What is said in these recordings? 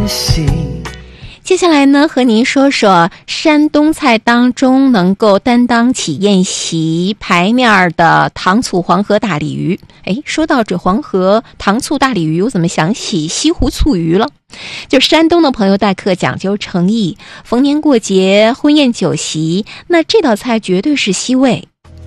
系。 接下来呢，和您说说山东菜当中能够担当起宴席牌面的糖醋黄河大鲤鱼。说到这黄河糖醋大鲤鱼，我怎么想起西湖醋鱼了？就山东的朋友待客讲究诚意，逢年过节、婚宴酒席，那这道菜绝对是西味。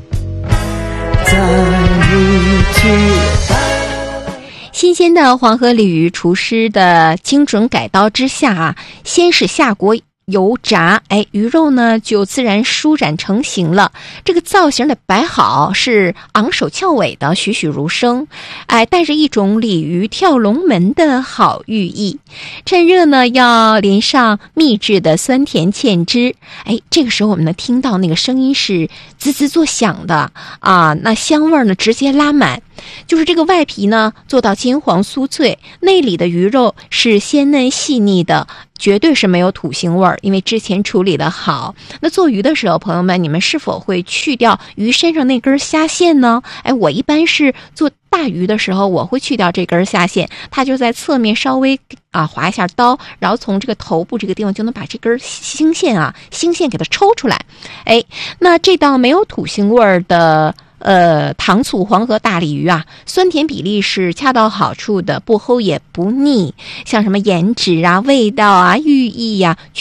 新鲜的黄河鲤鱼，厨师的精准改刀之下先是下锅油炸，鱼肉呢就自然舒展成型了。这个造型的摆好是昂首翘尾的，栩栩如生，带着一种鲤鱼跳龙门的好寓意。趁热呢，要淋上秘制的酸甜芡汁。这个时候我们能听到那个声音是滋滋作响的那香味呢直接拉满。就是这个外皮呢做到金黄酥脆，内里的鱼肉是鲜嫩细腻的，绝对是没有土腥味儿，因为之前处理的好。那做鱼的时候，朋友们，你们是否会去掉鱼身上那根虾线呢？我一般是做大鱼的时候，我会去掉这根虾线，它就在侧面稍微划一下刀，然后从这个头部这个地方就能把这根腥线给它抽出来。那这道没有土腥味儿的糖醋黄河大鲤鱼酸甜比例是恰到好处的，不齁也不腻。像什么颜值味道寓意